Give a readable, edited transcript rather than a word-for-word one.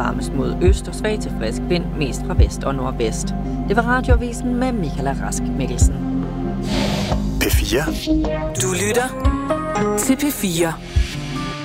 varmest mod øst og svag til frisk vind, mest fra vest og nordvest. Det var Radioavisen med Michaela Rask Mikkelsen. P4. Du lytter til P4.